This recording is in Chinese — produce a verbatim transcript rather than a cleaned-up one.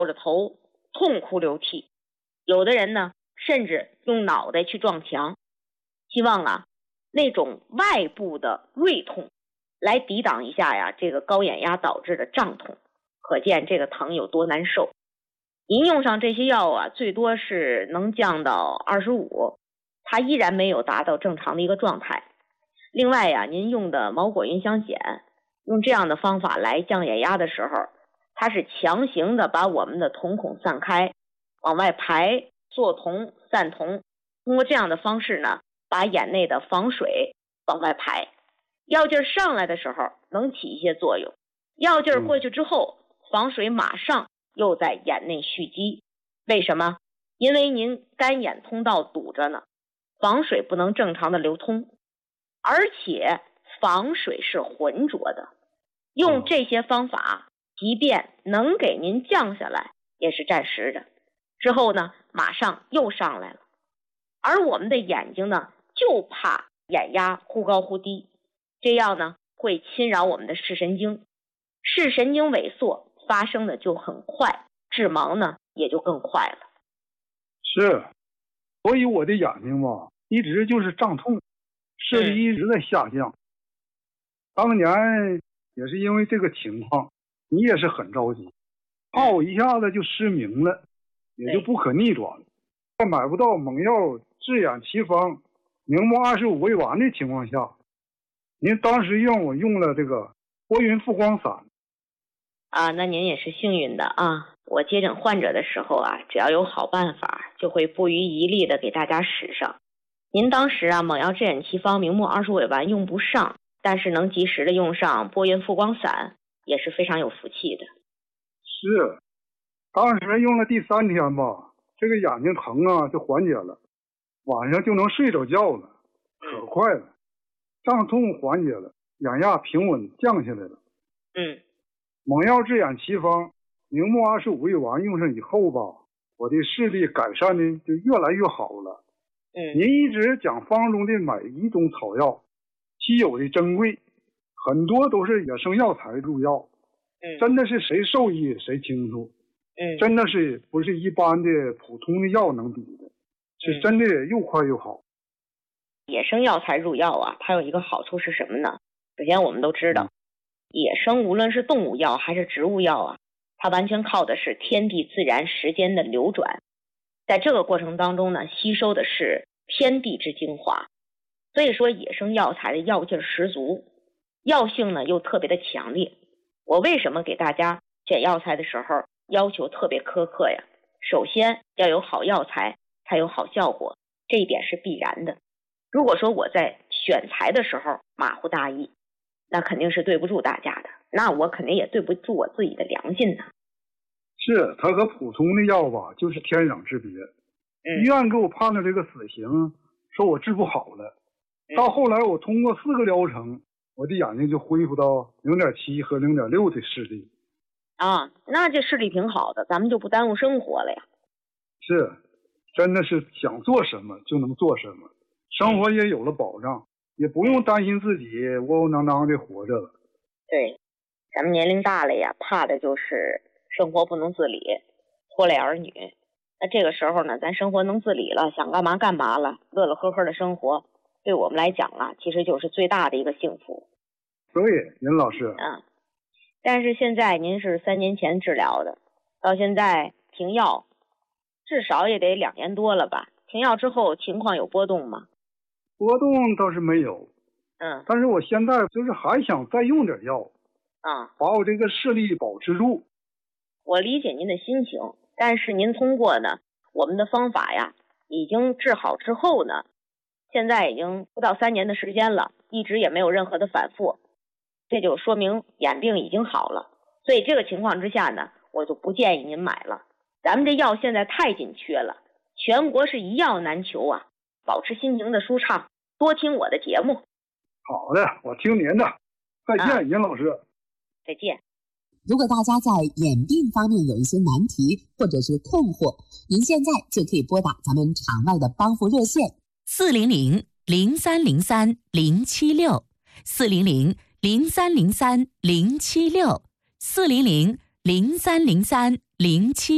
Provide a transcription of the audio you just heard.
着头痛哭流涕，有的人呢甚至用脑袋去撞墙，希望啊那种外部的锐痛来抵挡一下呀这个高眼压导致的胀痛，可见这个疼有多难受。您用上这些药啊，最多是能降到二十五，它依然没有达到正常的一个状态。另外呀，您用的毛果云香碱，用这样的方法来降眼压的时候，它是强行的把我们的瞳孔散开，往外排，缩瞳散瞳，通过这样的方式呢，把眼内的防水往外排。药劲上来的时候能起一些作用，药劲过去之后，防水马上又在眼内蓄积。为什么？因为您干眼通道堵着呢，防水不能正常的流通，而且防水是浑浊的。用这些方法，即便能给您降下来，也是暂时的，之后呢马上又上来了。而我们的眼睛呢就怕眼压忽高忽低，这样呢会侵扰我们的视神经，视神经萎缩发生的就很快，致盲呢也就更快了。 是，所以我的眼睛吧一直就是胀痛，视力一直在下降。嗯、当年也是因为这个情况，你也是很着急，怕我一下子就失明了，也就不可逆转了。在买不到猛药治眼奇方明目二十五味丸的情况下，您当时让我用了这个拨云复光散。 啊，那您也是幸运的啊！我接诊患者的时候啊，只要有好办法，就会不遗余力的给大家使上。您当时啊，猛药治眼奇方明目二十五味丸用不上，但是能及时的用上拨云复光散，也是非常有福气的。 是，当时用了第三天吧，这个眼睛疼啊就缓解了，晚上就能睡着觉了，可快了，胀痛缓解了，眼压平稳降下来了。 嗯。 猛药治眼奇方明目二十五味丸用上以后吧，我的视力改善的就越来越好了。 嗯， 您一直讲方中的每一种草药稀有的珍贵，很多都是野生药材入药。 嗯， 真的是谁受益谁清楚。 嗯， 真的是不是一般的普通的药能比的，是真的又快又好。 野生药材入药啊，它有一个好处是什么呢？首先我们都知道。嗯，野生无论是动物药还是植物药啊，它完全靠的是天地自然时间的流转，在这个过程当中呢，吸收的是天地之精华，所以说野生药材的药劲十足，药性呢又特别的强烈。我为什么给大家选药材的时候要求特别苛刻呀？首先要有好药材才有好效果，这一点是必然的。如果说我在选材的时候马虎大意，那肯定是对不住大家的，那我肯定也对不住我自己的良心呢。 是，它和普通的药吧就是天壤之别。嗯、医院给我判的这个死刑，说我治不好了。嗯、到后来我通过四个疗程，我的眼睛就恢复到 零点七 和 零点六 的视力。 啊，那这视力挺好的，咱们就不耽误生活了呀。 是，真的是想做什么就能做什么，生活也有了保障。也不用担心自己窝窝囊囊的活着了。 对，咱们年龄大了呀，怕的就是生活不能自理，拖累儿女。那这个时候呢，咱生活能自理了，想干嘛干嘛了，乐乐呵呵的生活，对我们来讲啊，其实就是最大的一个幸福。 对，任老师。 嗯，但是现在您是三年前治疗的，到现在停药，至少也得两年多了吧？停药之后情况有波动吗？ 波动倒是没有， 嗯， 但是我现在就是还想再用点药， 啊， 把我这个视力保持住。 我理解您的心情，但是您通过呢我们的方法呀，已经治好之后呢，现在已经不到三年的时间了，一直也没有任何的反复，这就说明眼病已经好了。所以这个情况之下呢，我就不建议您买了。咱们这药现在太紧缺了，全国是一药难求啊。保持心情的舒畅，多听我的节目。 好的，我听您的。再见，任、啊、老师。 再见。 如果大家在眼病方面有一些难题或者是困惑，您现在就可以拨打咱们场外的帮扶热线四零零零三零三零七六四零零零三零三零七六四零零零三零三零七。